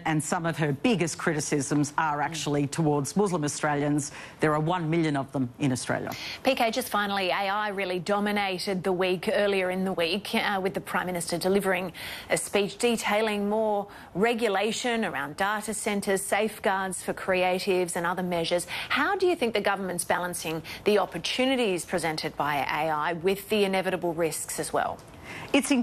and some of her biggest criticisms are actually towards Muslim Australians. There are 1 million of them in Australia. PK, just finally, AI really dominated the week earlier in the week with the Prime Minister delivering a speech detailing more regulation around data centres, safeguards for creatives and other measures. How do you think the government's balancing the opportunities presented by AI with the inevitable risks as well? It's